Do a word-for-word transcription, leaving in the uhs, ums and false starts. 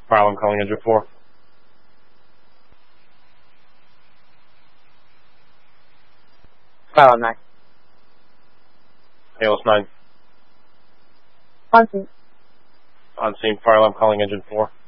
Fire alarm calling engine four. Fire alarm nine. A L S nine. On scene. On scene, fire alarm calling engine four.